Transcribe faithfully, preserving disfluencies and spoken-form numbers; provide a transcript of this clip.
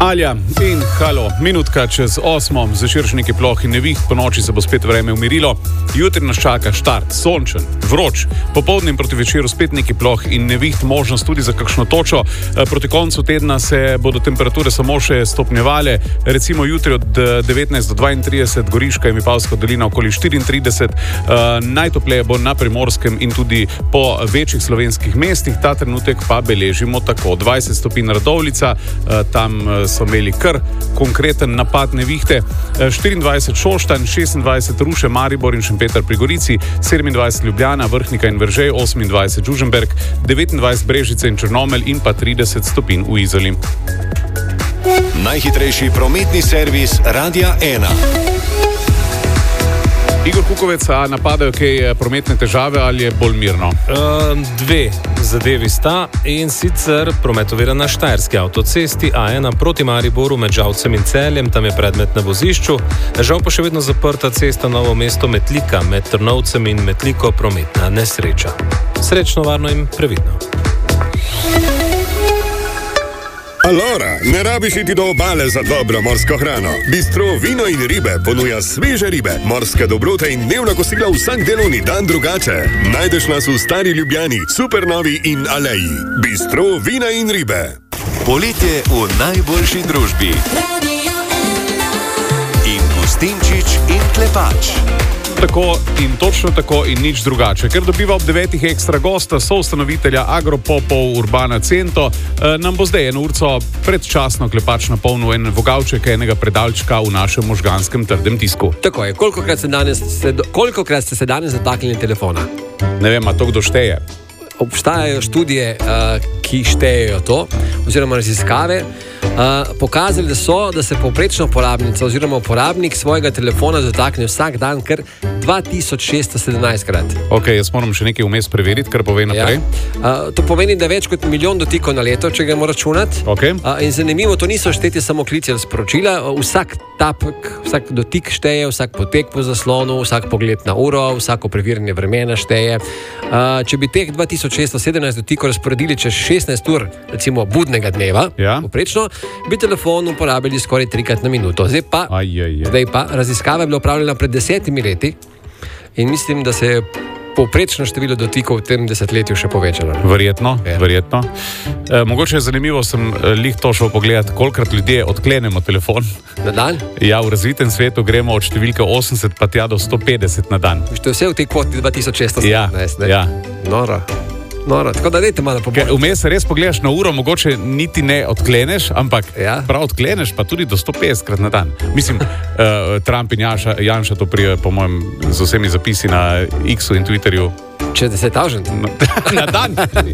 Alja in halo, minutka čez osmo, zvečer še nekaj ploh in neviht, po noči se bo spet vreme umirilo. Jutri nas čaka štart, sončen, vroč, popoldne in proti večeru spet nekaj ploh in neviht, možnost tudi za kakšno točo. Proti koncu tedna se bodo temperature samo še stopnjevale, recimo jutri od devetnajst do dvaintrideset, Goriška in Vipavska dolina okoli štiriintrideset, najtopleje bo na Primorskem in tudi po večjih slovenskih mestih, ta trenutek pa beležimo tako dvajset stopinj Radovljica, tam so imeli kar konkreten napad nevihte, štiriindvajset Šoštanj, šestindvajset Ruše, Maribor in Šempeter pri Gorici, sedemindvajset Ljubljana, Vrhnika in Veržej, osemindvajset Žužemberk, devetindvajset Brežice in Črnomelj in pa trideset stopinj v Izoli. Najhitrejši prometni servis Radia ena. Igor Kukovec, a napadajo kaj prometne težave ali je bolj mirno? Uh, dve zadevi sta, in sicer promet ovira na štajerski avtocesti A ena proti Mariboru med Žalcem in Celjem, tam je predmet na vozišču. Žal pa še vedno zaprta cesta Novo mesto Metlika med Trnovcem in Metliko, prometna nesreča. Srečno, varno in previdno. Alora, ne rabiš iti do obale za dobro morsko hrano. Bistro Vino in ribe ponuja sveže ribe, morske dobrote in dnevna kosila vsak delovni dan drugače. Najdeš nas v Stari Ljubljani, Supernovi in Aleji. Bistro Vina in ribe. Poletje v najboljši družbi. In Gustinčič in Klepač. Tako in točno tako in nič drugače. Ker dobiva ob devetih ekstra gosta, soustanovitelja Agropopov Urbana Cento, eh, nam bo zdaj eno urco predčasno Klepač napolnil en vogalček enega predalčka v našem možganskem trdem tisku. Tako je, kolikokrat ste danes, kolikokrat ste se danes zataknili telefona? Ne vem, a to kdo šteje? Obstajajo študije, uh, ki štejejo to, oziroma raziskave, uh, pokazali, da so, da se povprečna uporabnica oziroma uporabnik svojega telefona zatakne vsak dan kar dva tisoč šeststo sedemnajst krat. Ok, jaz moram še nekaj vmes preveriti, kar pove naprej. Ja. Uh, to pomeni, da več kot milijon dotikov na leto, če ga moramo računati. Okay. Uh, in zanimivo, to niso šteti samo klici ali sporočila, uh, vsak tapek, vsak dotik šteje, vsak potek po zaslonu, vsak pogled na uro, vsako preverjanje vremena šteje. Uh, če bi teh dva tisoč šeststo sedemnajst dotikov razporedili čez šestnajst ur, recimo budnega dneva, ja. Poprečno, bi telefon uporabili skoraj trikrat na minuto. Zdaj pa, aj, aj, aj. Zdaj pa raziskava je bila upravljena pred desetimi leti in mislim, da se je povprečno število dotikov v tem desetletju še povečalo. Verjetno, ja. verjetno. E, mogoče je zanimivo, sem lih to šel pogledati, kolikrat ljudje odklenemo telefon. Na dan? Ja, v razvitem svetu gremo od številke osemdeset pa tja do sto petdeset na dan. To je vse v tej kvoti dva tisoč šeststo sedemnajst. Ja, ja. Noro. Noro, tako da dajte malo pobolj. Vmes res pogledaš na uro, mogoče niti ne odkleneš, ampak ja. prav odkleneš pa tudi do sto petdeset krat na dan. Mislim, uh, Trump in Janša, Janša to prije, po mojem, z vsemi zapisi na X-u in Twitterju. Čez deset tisoč? Na dan.